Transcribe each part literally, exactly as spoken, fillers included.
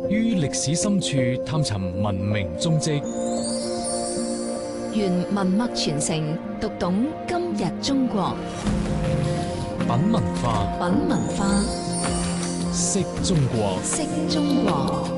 於歷史深處探尋文明蹤跡， 願文脈傳承，讀懂今日中國。 品文化， 品文化， 識中國， 識中國。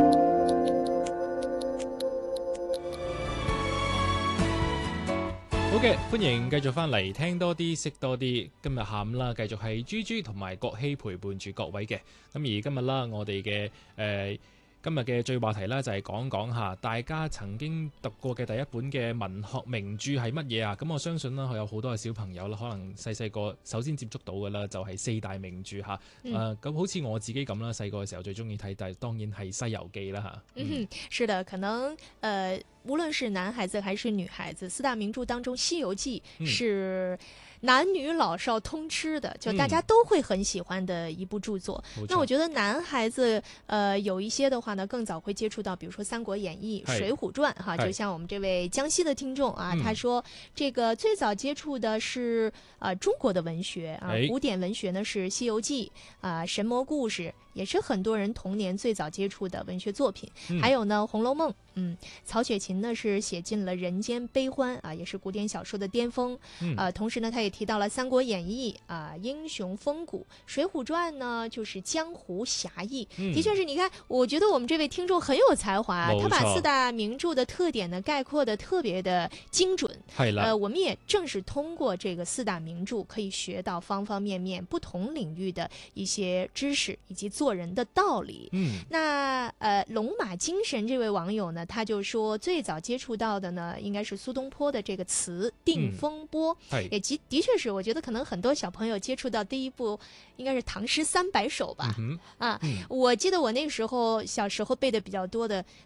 好嘅，歡迎繼續翻嚟聽多啲識多啲。今日下午啦，繼續係豬豬同埋國希陪伴住各位嘅。咁而今日啦，我哋嘅誒今日嘅最話題啦，就係講講下大家曾經讀過嘅第一本嘅文學名著係乜嘢啊？咁我相信啦，有好多嘅小朋友啦，可能細細個首先接觸到嘅啦，就係四大名著嚇。誒、嗯，咁、呃、好似我自己咁啦，細個嘅時候最中意睇，但係當然係《西遊記》啦嚇。 嗯，是的，可能誒。呃無論是男孩子還是女孩子，四大名著當中《西遊記》是男女老少通吃的，嗯、就大家都會很喜歡的一部著作。嗯、那我覺得男孩子呃有一些的話呢，更早會接觸到，比如說《三國演義》《水滸傳》哈，就像我們這位江西的聽眾啊，他說這個最早接觸的是呃中國的文學啊，古典文學呢是《西遊記》啊，《神魔故事》也是很多人童年最早接觸的文學作品。嗯、還有呢，《紅樓夢》，嗯，曹雪芹呢是寫盡了人間悲歡啊，也是古典小說的巔峰。嗯，呃，同時呢，他也提到了《三國演義》啊，英雄風骨，《水滸傳》呢就是江湖俠義。嗯、的確是，你看，我覺得我們這位聽眾很有才華，他把四大名著的特點呢概括得特別的精準。係啦，呃，我們也正是通過這個四大名著，可以學到方方面面不同領域的一些知識以及做人的道理。嗯，那呃，龍馬精神這位網友呢，他就說最早接觸到的呢，應該是蘇東坡的這個詞《定風波》。嗯，也的的確是，我覺得可能很多小朋友接觸到第一部應該是《唐詩三百首》吧。嗯、啊，嗯、我記得我那個時候小時候背的比較多的